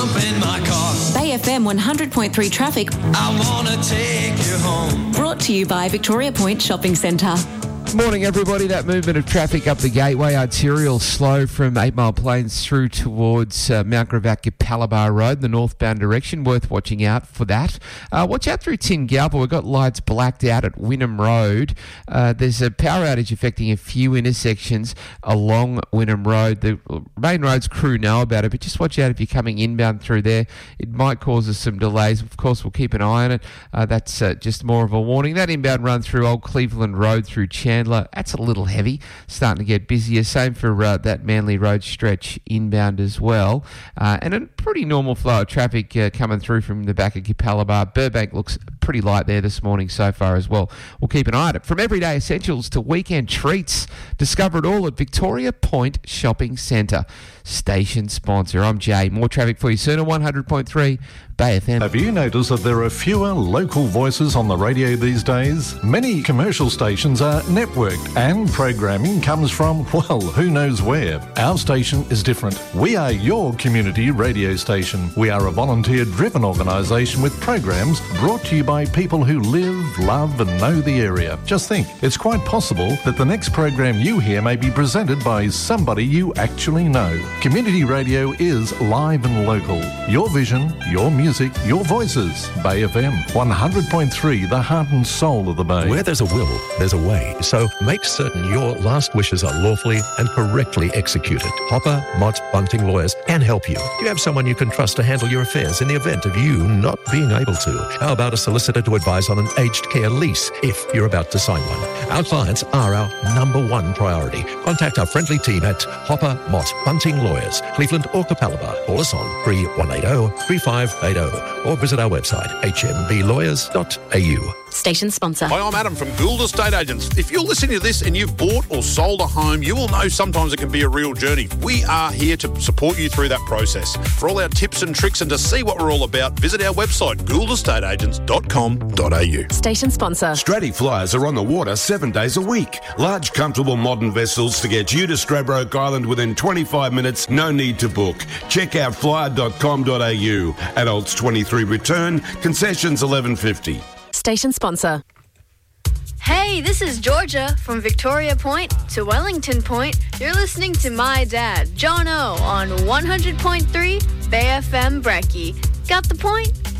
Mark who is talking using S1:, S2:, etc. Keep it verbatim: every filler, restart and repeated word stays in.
S1: In my car.
S2: Bay F M one hundred point three traffic.
S1: I wanna take you home.
S2: Brought to you by Victoria Point Shopping Centre.
S3: Morning, everybody. That movement of traffic up the Gateway arterial slow from Eight Mile Plains through towards uh, Mount Gravatt Capalaba Road, the northbound direction. Worth watching out for that. Uh, watch out through Tingalpa. We've got lights blacked out at Wynnum Road. Uh, there's a power outage affecting a few intersections along Wynnum Road. The main roads crew know about it, but just watch out if you're coming inbound through there. It might cause us some delays. Of course, we'll keep an eye on it. Uh, that's uh, just more of a warning. That inbound run through Old Cleveland Road through Chandler, that's a little heavy, starting to get busier. Same for uh, that Manly Road stretch inbound as well. Uh, and a pretty normal flow of traffic uh, coming through from the back of Capalaba. Burbank looks pretty light there this morning so far as well. We'll keep an eye on it. From everyday essentials to weekend treats, discover it all at Victoria Point Shopping Centre. Station sponsor. I'm Jay. More traffic for you soon on one hundred point three Bay F M.
S4: Have you noticed that there are fewer local voices on the radio these days? Many commercial stations are networked and programming comes from, well, who knows where. Our station is different. We are your community radio station. We are a volunteer-driven organisation with programs brought to you by people who live, love and know the area. Just think, it's quite possible that the next program you hear may be presented by somebody you actually know. Community radio is live and local. Your vision, your music, your voices. Bay F M, one hundred point three, the heart and soul of the Bay.
S5: Where there's a will, there's a way. So make certain your last wishes are lawfully and correctly executed. Hopper, Mott, Bunting Lawyers can help you. You have someone you can trust to handle your affairs in the event of you not being able to. How about a solicitor to advise on an aged care lease if you're about to sign one? Our clients are our number one priority. Contact our friendly team at Hopper, Mott, Bunting Lawyers, Cleveland or Capalaba. Call us on three one eight zero, three five eight zero or visit our website h m b lawyers dot a u.
S2: Station sponsor.
S6: Hi, I'm Adam from Gould Estate Agents. If you're listening to this and you've bought or sold a home, you will know sometimes it can be a real journey. We are here to support you through that process. For all our tips and tricks and to see what we're all about, visit our website, gould estate agents dot com dot a u.
S2: Station sponsor.
S7: Stratty Flyers are on the water seven days a week. Large, comfortable, modern vessels to get you to Stradbroke Island within twenty-five minutes. No need to book. Check out flyer dot com dot a u. Adults twenty-three return. Concessions eleven fifty.
S2: Station sponsor.
S8: Hey, this is Georgia from Victoria Point to Wellington Point. You're listening to my dad, John O, on one hundred point three Bay F M Brecky. Got the point?